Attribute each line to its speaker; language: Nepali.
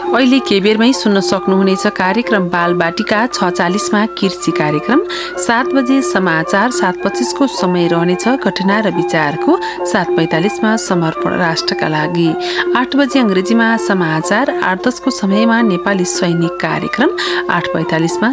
Speaker 1: अहिले केबेरमै सुन्न सक्नुहुनेछ कार्यक्रम बालबाटिका 6:40 मा कृषि कार्यक्रम, 7 बजे समाचार, 7:25 को समय रहनेछ घटना र विचारको, 7:45 मा समर्पण राष्ट्रका लागि, 8 बजे अंग्रेजीमा समाचार, 8:10 को समयमा नेपाली सैनिक कार्यक्रम, 8:45 मा